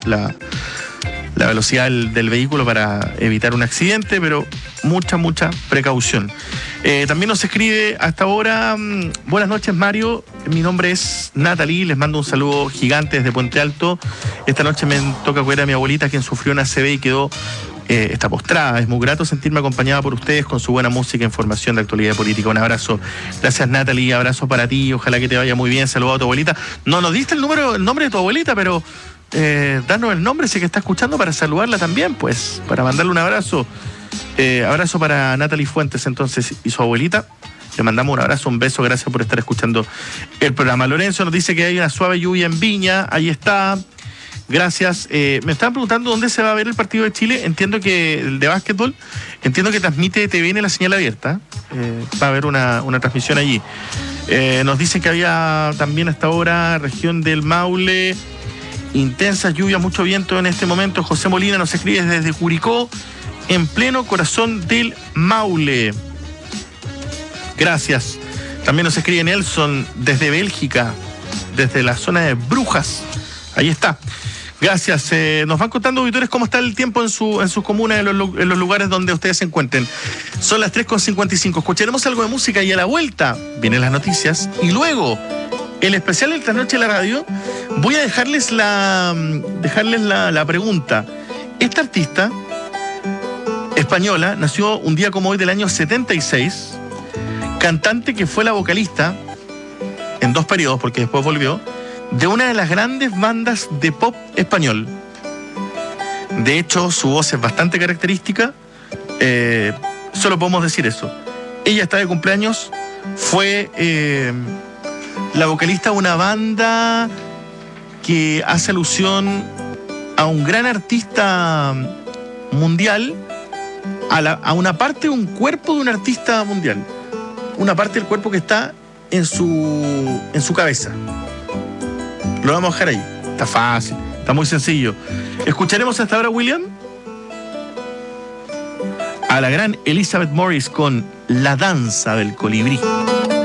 la velocidad del vehículo para evitar un accidente, pero mucha precaución. También nos escribe hasta ahora: buenas noches, Mario, mi nombre es Natalie, les mando un saludo gigante desde Puente Alto. Esta noche me toca cuidar a mi abuelita, quien sufrió una ACV y quedó está postrada. Es muy grato sentirme acompañada por ustedes con su buena música, información de actualidad política. Un abrazo. Gracias, Natalie, abrazo para ti, ojalá que te vaya muy bien. Saludos a tu abuelita. No nos diste el nombre de tu abuelita, pero danos el nombre si que está escuchando para saludarla también, pues, para mandarle un abrazo. Abrazo para Natalie Fuentes, entonces, y su abuelita. Le mandamos un abrazo, un beso, gracias por estar escuchando el programa. Lorenzo nos dice que hay una suave lluvia en Viña, ahí está. Gracias. Me estaban preguntando dónde se va a ver el partido de Chile. Entiendo que el de básquetbol, entiendo que transmite TVN La Señal Abierta. Va a haber una transmisión allí. Nos dicen que había también hasta ahora región del Maule, intensas lluvias, mucho viento en este momento. José Molina nos escribe desde Curicó, en pleno corazón del Maule. Gracias. También nos escribe Nelson desde Bélgica, desde la zona de Brujas. Ahí está. Gracias. Nos van contando, auditores, cómo está el tiempo en sus comunas, en los lugares donde ustedes se encuentren. Son las 3:55. Escucharemos algo de música y a la vuelta vienen las noticias. Y luego, el especial del Trasnoche de la Radio, voy a dejarles la pregunta. Esta artista española nació un día como hoy del año 76, cantante que fue la vocalista en 2 periodos, porque después volvió, de una de las grandes bandas de pop español. De hecho, su voz es bastante característica. Solo podemos decir eso. Ella está de cumpleaños. Fue la vocalista de una banda que hace alusión a un gran artista mundial, a una parte de un cuerpo de un artista mundial. Una parte del cuerpo que está en su cabeza. Lo vamos a dejar ahí. Está fácil, está muy sencillo. Escucharemos hasta ahora, William, a la gran Elizabeth Morris con La Danza del Colibrí.